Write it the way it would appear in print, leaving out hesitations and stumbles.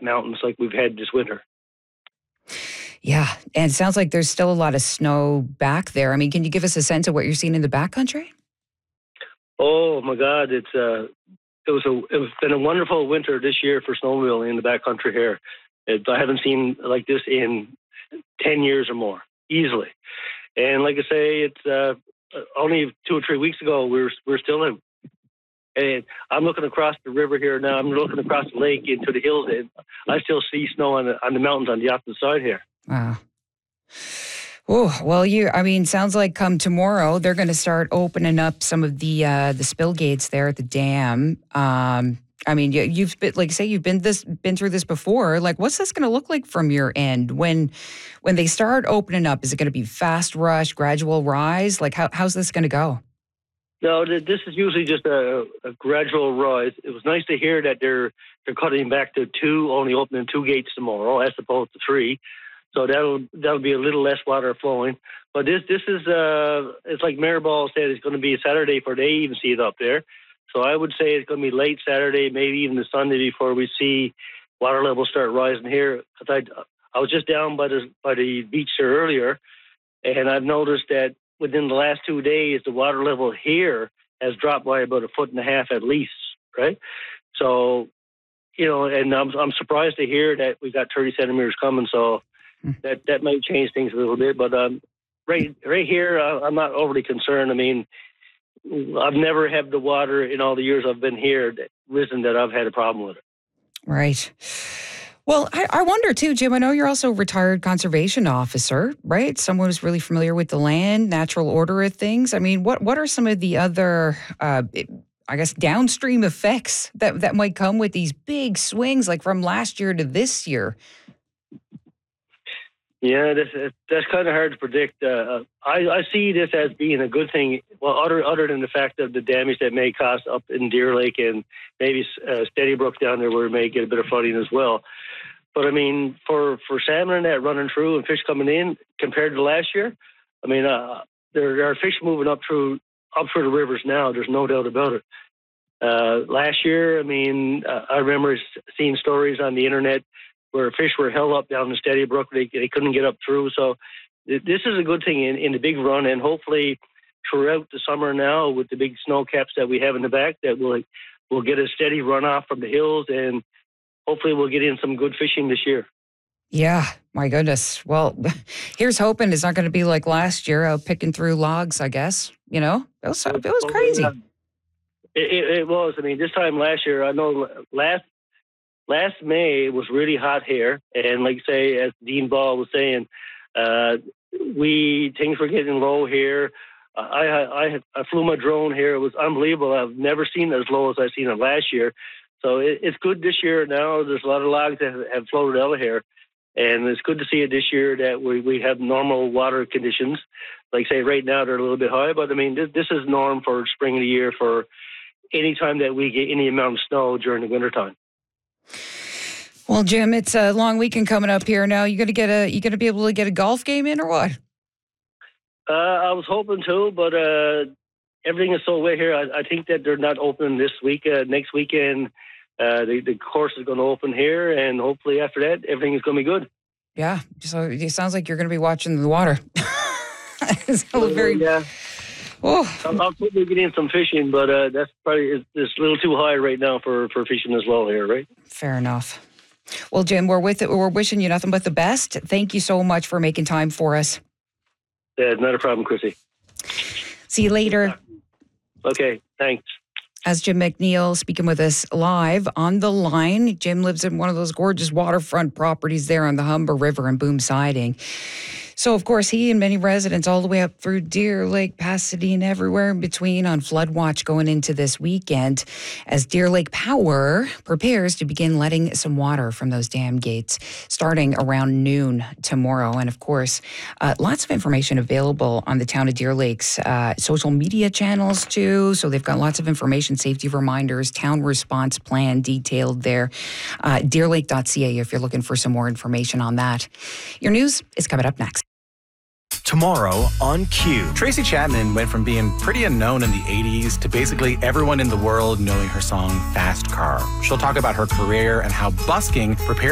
mountains like we've had this winter. Yeah, and it sounds like there's still a lot of snow back there. I mean, can you give us a sense of what you're seeing in the backcountry? Oh my God, it's been a wonderful winter this year for snowmobiling in the backcountry here. I haven't seen like this in 10 years or more, easily. And like I say, it's only 2 or 3 weeks ago we're still in. And I'm looking across the river here now. I'm looking across the lake into the hills, and I still see snow on the mountains on the opposite side here. Wow. Oh, well, sounds like come tomorrow, they're going to start opening up some of the spill gates there at the dam. You've been, you've been through this before. Like, what's this going to look like from your end when they start opening up? Is it going to be fast rush, gradual rise? Like, how's this going to go? No, this is usually just a gradual rise. It was nice to hear that they're cutting back to 2, only opening 2 gates tomorrow as opposed to 3. So that'll be a little less water flowing. But this is it's like Maribel said, it's going to be a Saturday before they even see it up there. So I would say it's going to be late Saturday, maybe even the Sunday before we see water levels start rising here. Because I was just down by the beach there earlier, and I've noticed that within the last 2 days, the water level here has dropped by about 1.5 feet at least, right? So, and I'm surprised to hear that we got 30 centimeters coming. So that might change things a little bit. But right here, I'm not overly concerned. I mean, I've never had the water in all the years I've been here that I've had a problem with it. Right. Well, I wonder too, Jim, I know you're also a retired conservation officer, right? Someone who's really familiar with the land, natural order of things. I mean, what are some of the other, downstream effects that might come with these big swings, like from last year to this year? Yeah, that's kind of hard to predict. I see this as being a good thing. Well, other than the fact of the damage that may cause up in Deer Lake and maybe Steady Brook down there where it may get a bit of flooding as well. But I mean, for salmon and that running through and fish coming in compared to last year, I mean, there are fish moving up through the rivers now. There's no doubt about it. Last year, I mean, I remember seeing stories on the internet where fish were held up down the Steady Brook. They couldn't get up through. So this is a good thing in the big run, and hopefully throughout the summer now with the big snow caps that we have in the back, that we'll get a steady runoff from the hills, and hopefully we'll get in some good fishing this year. Yeah, my goodness. Well, here's hoping it's not going to be like last year, out picking through logs, I guess. It was crazy. It was. I mean, this time last year, I know last May was really hot here, and like say, as Dean Ball was saying, things were getting low here. I flew my drone here. It was unbelievable. I've never seen it as low as I've seen it last year. So it's good this year. Now there's a lot of logs that have floated out of here, and it's good to see it this year that we have normal water conditions. Like say, right now they're a little bit high, but I mean this is norm for spring of the year for any time that we get any amount of snow during the wintertime. Well, Jim, it's a long weekend coming up here now. You gonna be able to get a golf game in or what? I was hoping to, but everything is so wet here. I think that they're not open this week. Next weekend, the course is going to open here, and hopefully after that, everything is going to be good. Yeah. So it sounds like you're going to be watching the water. Yeah. Oh. I'll probably get in some fishing, but that's probably it's a little too high right now for fishing as well here, right? Fair enough. Well, Jim, we're wishing you nothing but the best. Thank you so much for making time for us. Yeah, not a problem, Chrissy. See you later. Okay, thanks. As Jim McNeil speaking with us live on the line. Jim lives in one of those gorgeous waterfront properties there on the Humber River in Boom Siding. So, of course, he and many residents all the way up through Deer Lake, Pasadena, everywhere in between on flood watch going into this weekend as Deer Lake Power prepares to begin letting some water from those dam gates starting around noon tomorrow. And, of course, lots of information available on the Town of Deer Lake's social media channels, too. So they've got lots of information, safety reminders, town response plan detailed there. Deerlake.ca if you're looking for some more information on that. Your news is coming up next. Tomorrow on Q. Tracy Chapman went from being pretty unknown in the 80s to basically everyone in the world knowing her song Fast Car. She'll talk about her career and how busking prepared